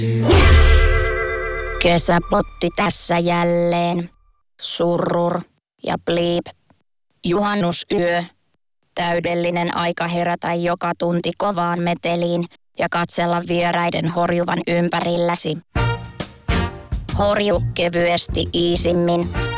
Kesäpotti tässä jälleen. Surrur ja bliip. Juhannusyö. Täydellinen aika herätä joka tunti kovaan meteliin ja katsella vieraiden horjuvan ympärilläsi. Horju kevyesti iisimmin.